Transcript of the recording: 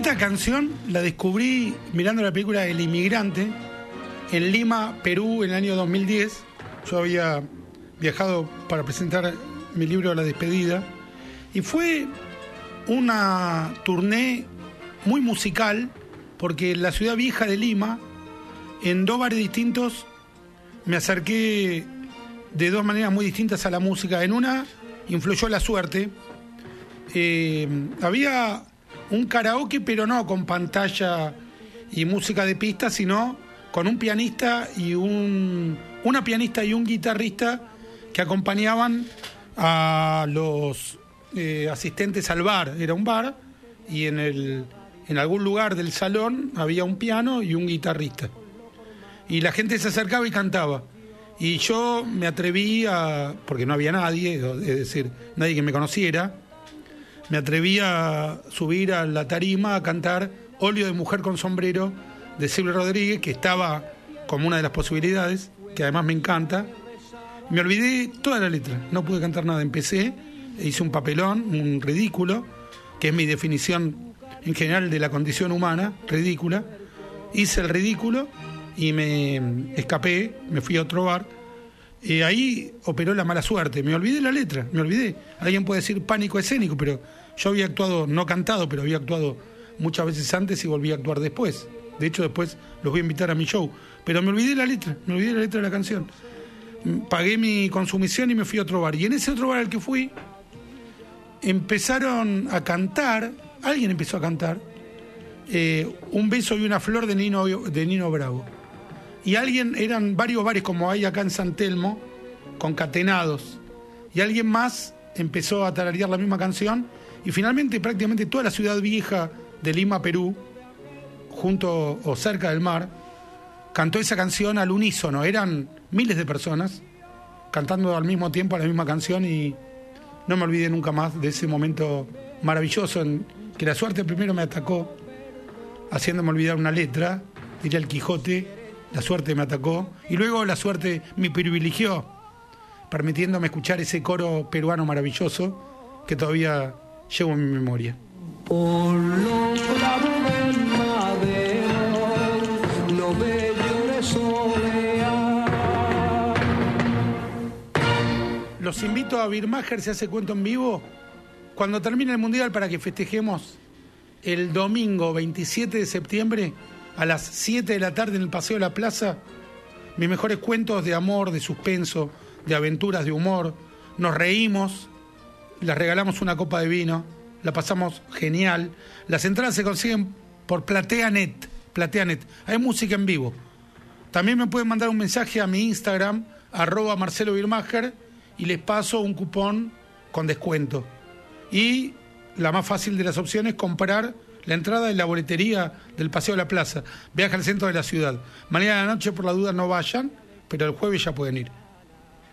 Esta canción la descubrí mirando la película El Inmigrante en Lima, Perú, en el año 2010. Yo había viajado para presentar mi libro La Despedida y fue una tournée muy musical porque en la ciudad vieja de Lima, en 2 bares distintos, me acerqué de 2 maneras muy distintas a la música. En una influyó la suerte. Había un karaoke, pero no con pantalla y música de pista, sino con un pianista y una pianista y un guitarrista que acompañaban a los asistentes al bar. Era un bar y en algún lugar del salón había un piano y un guitarrista. Y la gente se acercaba y cantaba. Y yo me atreví porque no había nadie, es decir, nadie que me conociera, me atreví a subir a la tarima a cantar Óleo de mujer con sombrero de Silvio Rodríguez, que estaba como una de las posibilidades, que además me encanta. Me olvidé toda la letra, no pude cantar nada. Empecé, hice un papelón, un ridículo, que es mi definición en general de la condición humana, ridícula. Hice el ridículo y me escapé, me fui a otro bar. Ahí operó la mala suerte, me olvidé la letra, me olvidé. Alguien puede decir pánico escénico, pero yo había actuado, no cantado, pero había actuado muchas veces antes y volví a actuar después. De hecho, después los voy a invitar a mi show. Pero me olvidé la letra de la canción. Pagué mi consumición y me fui a otro bar. Y en ese otro bar al que fui, empezaron a cantar, alguien empezó a cantar, Un beso y una flor de Nino Bravo. Y eran varios bares como hay acá en San Telmo, concatenados. Y alguien más empezó a tararear la misma canción. Y finalmente prácticamente toda la ciudad vieja de Lima, Perú, junto o cerca del mar, cantó esa canción al unísono. Eran miles de personas cantando al mismo tiempo la misma canción y no me olvidé nunca más de ese momento maravilloso en que la suerte primero me atacó haciéndome olvidar una letra, diría el Quijote. La suerte me atacó y luego la suerte me privilegió, permitiéndome escuchar ese coro peruano maravilloso que todavía llevo en mi memoria. Los invito a Birmacher, se hace cuento en vivo, cuando termine el Mundial, para que festejemos el domingo 27 de septiembre a las 7 de la tarde en el Paseo de la Plaza, mis mejores cuentos de amor, de suspenso, de aventuras, de humor. Nos reímos, les regalamos una copa de vino, la pasamos genial. Las entradas se consiguen por PlateaNet. Hay música en vivo. También me pueden mandar un mensaje a mi Instagram, @Marcelo Birmacher, y les paso un cupón con descuento. Y la más fácil de las opciones, comprar la entrada en la boletería del Paseo de la Plaza. Viaja al centro de la ciudad. Mañana a la noche, por la duda, no vayan, pero el jueves ya pueden ir.